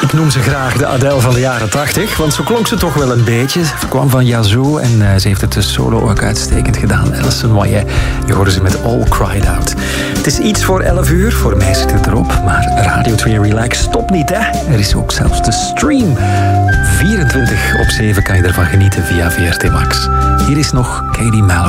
Ik noem ze graag de Adele van de jaren 80, want zo klonk ze toch wel een beetje. Ze kwam van Yazoo en ze heeft het dus solo ook uitstekend gedaan. Alison Moyet, je hoorde ze met All Cried Out. Het is iets voor 11 uur, voor mij zit het erop. Maar Radio 2 Relax stopt niet, hè. Er is ook zelfs de stream. 24/7 kan je ervan genieten via VRT Max. Hier is nog Katie Mallory.